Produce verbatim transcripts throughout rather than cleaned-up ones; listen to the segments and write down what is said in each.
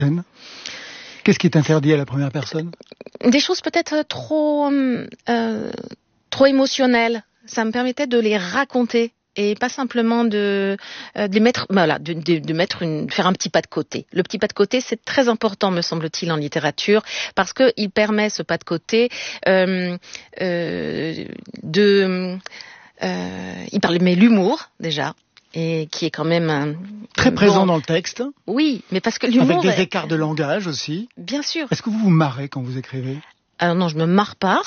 Qu'est-ce qui est interdit à la première personne? Des choses peut-être trop, euh, trop émotionnelles. Ça me permettait de les raconter. Et pas simplement de, euh, de les mettre, voilà, de, de, de mettre une, faire un petit pas de côté. Le petit pas de côté, c'est très important, me semble-t-il, en littérature, parce que il permet ce pas de côté euh, euh, de, euh, il permet l'humour déjà, et qui est quand même un, très présent bon, dans le texte. Oui, mais parce que l'humour avec des écarts de langage aussi. Bien sûr. Est-ce que vous vous marrez quand vous écrivez? Alors non, je me marre pas.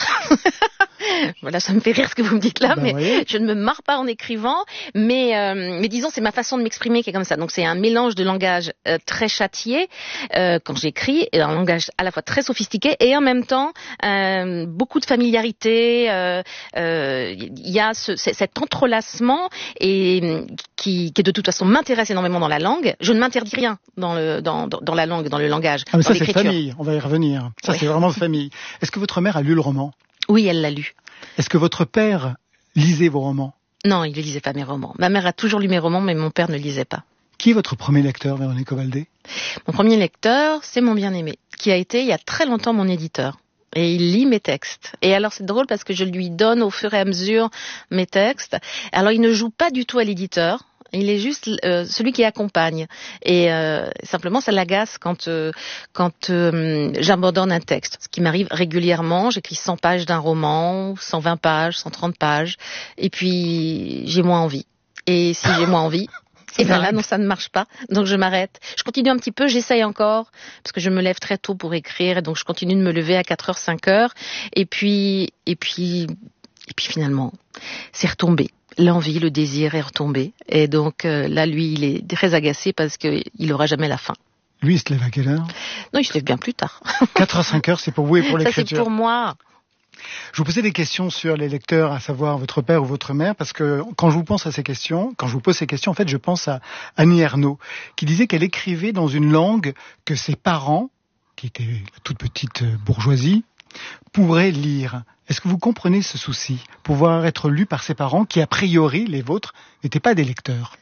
Voilà, ça me fait rire ce que vous me dites là, ben mais oui. Je ne me marre pas en écrivant. Mais, euh, mais disons, c'est ma façon de m'exprimer qui est comme ça. Donc c'est un mélange de langage euh, très châtié euh, quand j'écris, et un langage à la fois très sophistiqué et en même temps euh, beaucoup de familiarité. Il euh, euh, y a ce, cet entrelacement et qui, qui de toute façon m'intéresse énormément dans la langue. Je ne m'interdis rien dans, le, dans, dans, dans la langue, dans le langage. Ah mais dans ça c'est famille, on va y revenir. Ça oui. C'est vraiment de famille. Est-ce que votre mère a lu le roman? Oui, elle l'a lu. Est-ce que votre père lisait vos romans? Non, il ne lisait pas mes romans. Ma mère a toujours lu mes romans, mais mon père ne lisait pas. Qui est votre premier lecteur, Véronique Ovaldé? Mon premier lecteur, c'est mon bien-aimé, qui a été il y a très longtemps mon éditeur. Et il lit mes textes. Et alors c'est drôle parce que je lui donne au fur et à mesure mes textes. Alors il ne joue pas du tout à l'éditeur. Il est juste euh, celui qui accompagne. Et euh, simplement, ça l'agace quand, euh, quand euh, j'abandonne un texte. Ce qui m'arrive régulièrement. J'écris cent pages d'un roman, cent vingt pages, cent trente pages. Et puis, j'ai moins envie. Et si j'ai moins envie, et ben là, non, ça ne marche pas. Donc, je m'arrête. Je continue un petit peu, j'essaye encore. Parce que je me lève très tôt pour écrire. Et donc, je continue de me lever à quatre heures, cinq heures. Et puis, et puis, et puis finalement, c'est retombé. L'envie, le désir est retombé. Et donc euh, là, lui, il est très agacé parce qu'il n'aura jamais la fin. Lui, il se lève à quelle heure? Non, il se lève bien plus tard. quatre heures, cinq heures, c'est pour vous et pour l'écriture? Ça, c'est pour moi. Je vous posais des questions sur les lecteurs, à savoir votre père ou votre mère, parce que quand je vous pense à ces questions, quand je vous pose ces questions, en fait, je pense à Annie Ernaux, qui disait qu'elle écrivait dans une langue que ses parents, qui étaient la toute petite bourgeoisie, pourraient lire. Est-ce que vous comprenez ce souci? Pouvoir être lu par ses parents, qui a priori, les vôtres, n'étaient pas des lecteurs.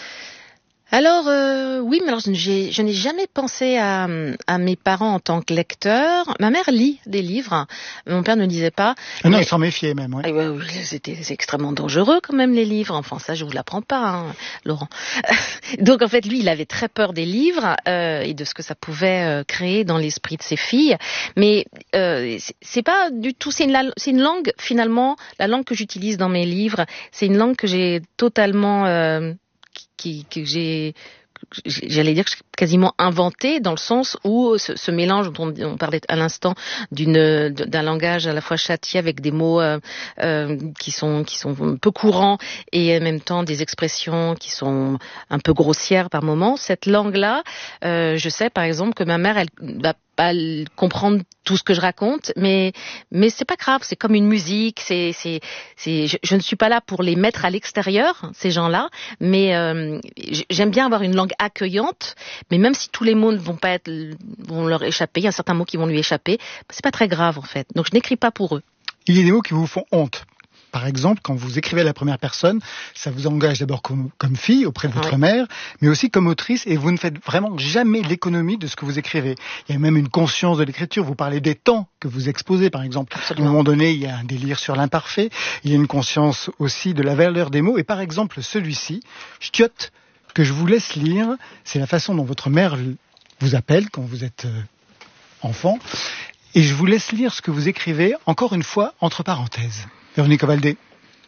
Alors, euh, oui, mais alors j'ai, je n'ai jamais pensé à, à mes parents en tant que lecteurs. Ma mère lit des livres, mon père ne lisait pas. Ah non, mais... il s'en méfiait même, oui. Ah, oui, c'était c'est extrêmement dangereux quand même les livres. Enfin, ça, je vous l'apprends pas, hein, Laurent. Donc, en fait, lui, il avait très peur des livres euh, et de ce que ça pouvait euh, créer dans l'esprit de ses filles. Mais euh, c'est, c'est pas du tout. C'est une, c'est une langue finalement, la langue que j'utilise dans mes livres. C'est une langue que j'ai totalement euh, Qui, que j'ai, j'allais dire quasiment inventé dans le sens où ce, ce mélange dont on, on parlait à l'instant d'une, d'un langage à la fois châtié avec des mots euh, euh, qui sont qui sont peu courants et en même temps des expressions qui sont un peu grossières par moments. Cette langue-là, euh, je sais par exemple que ma mère, elle va pas comprendre tout ce que je raconte, mais mais c'est pas grave, c'est comme une musique, c'est c'est c'est je, je ne suis pas là pour les mettre à l'extérieur, ces gens-là, mais euh, j'aime bien avoir une langue accueillante, mais même si tous les mots ne vont pas être vont leur échapper, il y a certains mots qui vont lui échapper, c'est pas très grave en fait. Donc je n'écris pas pour eux. Il y a des mots qui vous font honte. Par exemple, quand vous écrivez à la première personne, ça vous engage d'abord comme, comme fille auprès de votre oui. mère, mais aussi comme autrice, et vous ne faites vraiment jamais l'économie de ce que vous écrivez. Il y a même une conscience de l'écriture. Vous parlez des temps que vous exposez, par exemple. Absolument. À un moment donné, il y a un délire sur l'imparfait. Il y a une conscience aussi de la valeur des mots. Et par exemple, celui-ci, Ch'tiote, que je vous laisse lire, c'est la façon dont votre mère vous appelle quand vous êtes enfant. Et je vous laisse lire ce que vous écrivez, encore une fois, entre parenthèses. Véronique Ovaldé.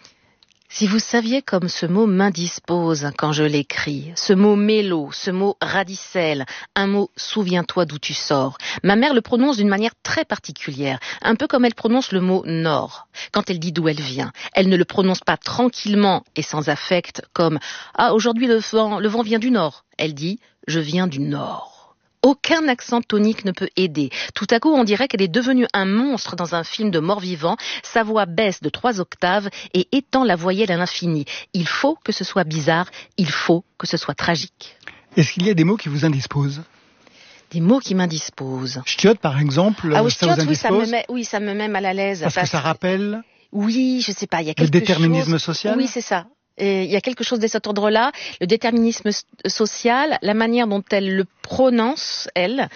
Si vous saviez comme ce mot m'indispose quand je l'écris, ce mot mélo, ce mot radicelle, un mot souviens-toi d'où tu sors. Ma mère le prononce d'une manière très particulière, un peu comme elle prononce le mot nord. Quand elle dit d'où elle vient, elle ne le prononce pas tranquillement et sans affect comme ah aujourd'hui le vent, le vent vient du nord. Elle dit je viens du nord. Aucun accent tonique ne peut aider. Tout à coup, on dirait qu'elle est devenue un monstre dans un film de mort-vivant. Sa voix baisse de trois octaves et étend la voyelle à l'infini. Il faut que ce soit bizarre, il faut que ce soit tragique. Est-ce qu'il y a des mots qui vous indisposent ? Des mots qui m'indisposent. Ch'tiote, par exemple, ah, oui, ça vous indispose ? oui, ça me met, oui, ça me met mal à l'aise. Parce, parce que ça rappelle... Oui, je sais pas, il y a quelque chose... Le déterminisme chose... social ? Oui, c'est ça. Et il y a quelque chose de cet ordre-là, le déterminisme social, la manière dont elle le prononce, elle,